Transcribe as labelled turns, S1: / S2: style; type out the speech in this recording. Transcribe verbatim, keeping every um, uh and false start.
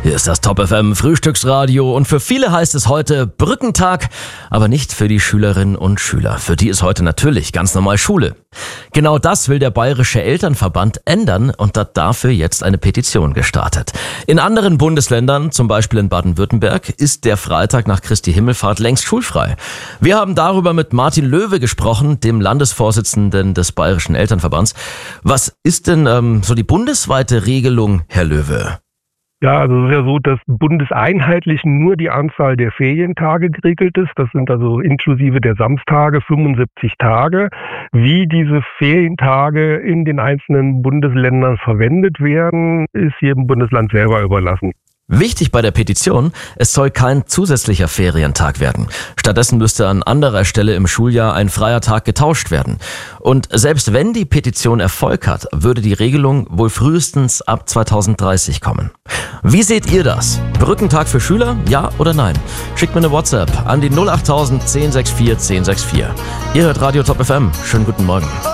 S1: Hier ist das Top F M Frühstücksradio und für viele heißt es heute Brückentag, aber nicht für die Schülerinnen und Schüler. Für die ist heute natürlich ganz normal Schule. Genau das will der Bayerische Elternverband ändern und hat dafür jetzt eine Petition gestartet. In anderen Bundesländern, zum Beispiel in Baden-Württemberg, ist der Freitag nach Christi Himmelfahrt längst schulfrei. Wir haben darüber mit Martin Löwe gesprochen, dem Landesvorsitzenden des Bayerischen Elternverbands. Was ist denn ähm, so die bundesweite Regelung, Herr Löwe?
S2: Ja, also es ist ja so, dass bundeseinheitlich nur die Anzahl der Ferientage geregelt ist. Das sind also inklusive der Samstage fünfundsiebzig Tage. Wie diese Ferientage in den einzelnen Bundesländern verwendet werden, ist jedem Bundesland selber überlassen.
S1: Wichtig bei der Petition, es soll kein zusätzlicher Ferientag werden. Stattdessen müsste an anderer Stelle im Schuljahr ein freier Tag getauscht werden. Und selbst wenn die Petition Erfolg hat, würde die Regelung wohl frühestens ab zweitausenddreißig kommen. Wie seht ihr das? Brückentag für Schüler? Ja oder nein? Schickt mir eine WhatsApp an die null achttausend zehn sechs vier zehn sechs vier. Ihr hört Radio Top F M. Schönen guten Morgen.